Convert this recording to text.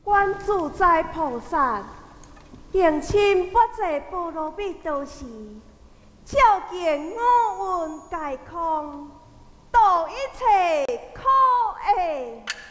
愿自在菩萨迎亲不济波罗蜜多时，照见五蕴皆空，度一切苦厄。